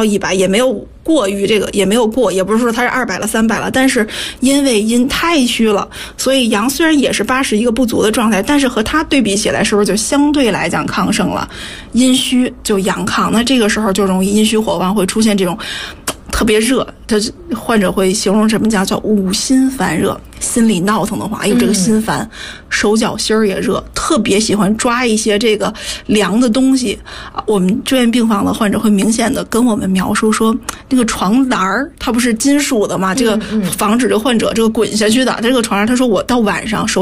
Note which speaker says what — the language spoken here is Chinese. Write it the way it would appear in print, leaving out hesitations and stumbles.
Speaker 1: 到100，也没有过于这个，也没有过，也不是说它是200了300了，但是因为阴太虚了，所以阳虽然也是80一个不足的状态，但是和它对比起来，是不是就相对来讲亢盛了？阴虚就阳亢，那这个时候就容易阴虚火旺，会出现这种特别热，他患者会形容什么叫五心烦热，心里闹腾的话，有这个心烦，手脚心儿也热，特别喜欢抓一些这个凉的东西。我们住院病房的患者会明显的跟我们描述说，那个床单儿它不是金属的嘛，这个防止这个患者这个滚下去的，这个床单他说我到晚上手